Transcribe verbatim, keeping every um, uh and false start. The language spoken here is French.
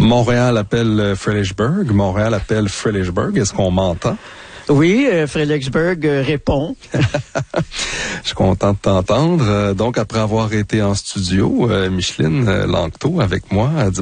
Montréal appelle Fredericksburg. Montréal appelle Fredericksburg. Est-ce qu'on m'entend? Oui, euh, Fredericksburg euh, répond. Je suis content de t'entendre. Donc, après avoir été en studio, euh, Micheline Langto avec moi a dit